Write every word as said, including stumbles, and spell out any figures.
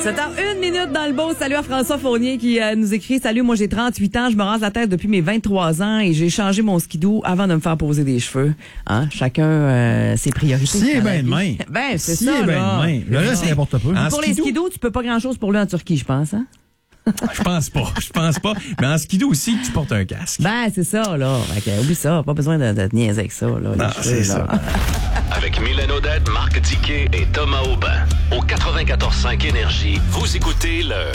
sept heures une minute dans le beau. Salut à François Fournier qui euh, nous écrit: salut, moi j'ai trente-huit ans, je me rase la tête depuis mes vingt-trois ans et j'ai changé mon skidoo avant de me faire poser des cheveux. Hein? Chacun euh, ses priorités. Si est bien de main. Ben, c'est si ça, est là. bien de main. Là, là, c'est n'importe quoi. En pour skidoo, les skidoos, tu peux pas grand-chose pour lui en Turquie, je pense, hein? Je pense pas, je pense pas. Mais en skidoo aussi, tu portes un casque. Ben, c'est ça, là. Fait que, oublie ça, pas besoin de, de te niaiser avec ça, là. Non, c'est ça. Avec Mylène Odette, Marc Tiquet et Thomas Aubin. Au quatre-vingt-quatorze cinq Énergie, vous écoutez le